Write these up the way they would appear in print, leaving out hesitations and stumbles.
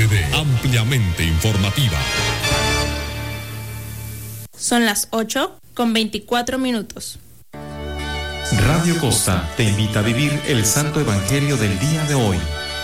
HD, ampliamente informativa. Son las 8:24. Radio Costa te invita a vivir el Santo Evangelio del día de hoy.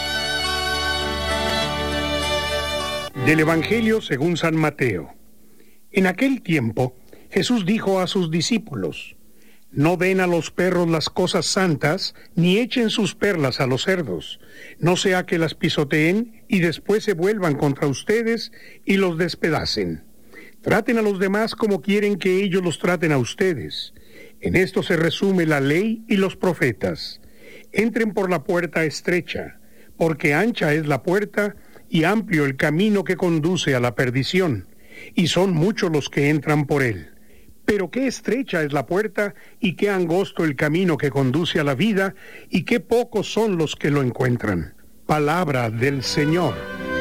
Del Evangelio según San Mateo. En aquel tiempo, Jesús dijo a sus discípulos: No den a los perros las cosas santas, ni echen sus perlas a los cerdos, no sea que las pisoteen y después se vuelvan contra ustedes y los despedacen. Traten a los demás como quieren que ellos los traten a ustedes. En esto se resume la ley y los profetas. Entren por la puerta estrecha, porque ancha es la puerta y amplio el camino que conduce a la perdición, y son muchos los que entran por él. Pero qué estrecha es la puerta y qué angosto el camino que conduce a la vida, y qué pocos son los que lo encuentran. Palabra del Señor.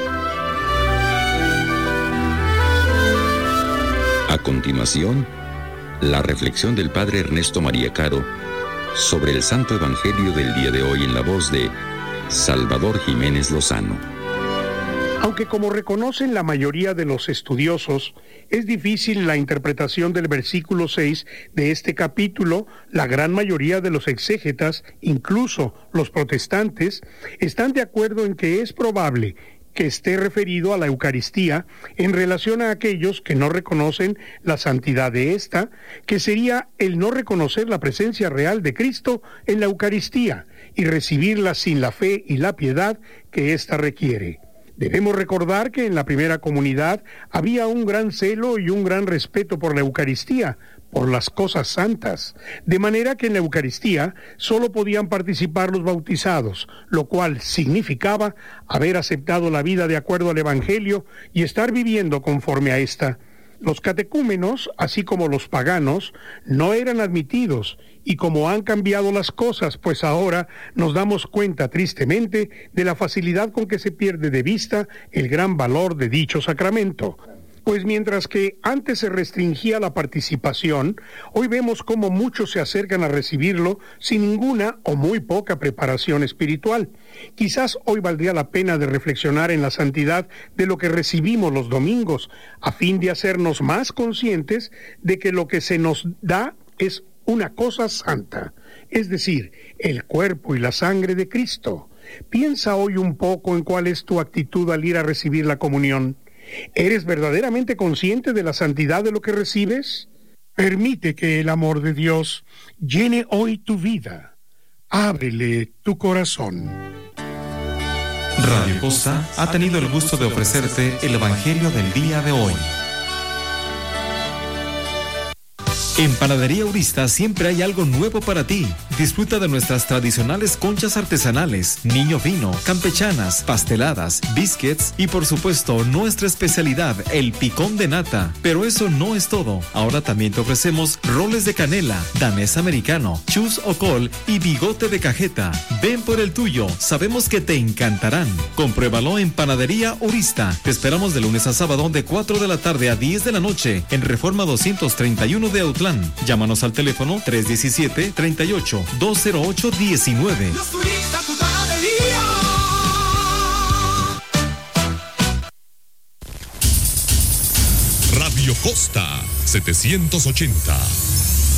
A continuación, la reflexión del Padre Ernesto María Caro sobre el Santo Evangelio del día de hoy en la voz de Salvador Jiménez Lozano. Aunque como reconocen la mayoría de los estudiosos, es difícil la interpretación del versículo 6 de este capítulo, la gran mayoría de los exégetas, incluso los protestantes, están de acuerdo en que es probable que esté referido a la Eucaristía en relación a aquellos que no reconocen la santidad de esta, que sería el no reconocer la presencia real de Cristo en la Eucaristía y recibirla sin la fe y la piedad que ésta requiere. Debemos recordar que en la primera comunidad había un gran celo y un gran respeto por la Eucaristía, por las cosas santas, de manera que en la Eucaristía solo podían participar los bautizados, lo cual significaba haber aceptado la vida de acuerdo al Evangelio y estar viviendo conforme a esta. Los catecúmenos, así como los paganos, no eran admitidos, y como han cambiado las cosas, pues ahora nos damos cuenta tristemente de la facilidad con que se pierde de vista el gran valor de dicho sacramento. Pues mientras que antes se restringía la participación, hoy vemos cómo muchos se acercan a recibirlo sin ninguna o muy poca preparación espiritual. Quizás hoy valdría la pena de reflexionar en la santidad de lo que recibimos los domingos, a fin de hacernos más conscientes de que lo que se nos da es una cosa santa, es decir, el cuerpo y la sangre de Cristo. Piensa hoy un poco en cuál es tu actitud al ir a recibir la comunión. ¿Eres verdaderamente consciente de la santidad de lo que recibes? Permite que el amor de Dios llene hoy tu vida. Ábrele tu corazón. Radio Costa ha tenido el gusto de ofrecerte el Evangelio del día de hoy. En Panadería Urista siempre hay algo nuevo para ti. Disfruta de nuestras tradicionales conchas artesanales, niño fino, campechanas, pasteladas, biscuits y por supuesto nuestra especialidad, el picón de nata. Pero eso no es todo. Ahora también te ofrecemos roles de canela, danés americano, chus o col y bigote de cajeta. Ven por el tuyo, sabemos que te encantarán. Compruébalo en Panadería Urista. Te esperamos de lunes a sábado de 4 de la tarde a 10 de la noche en Reforma 231 de Autlán. Llámanos al teléfono 317-38-208-19. Radio Costa 780.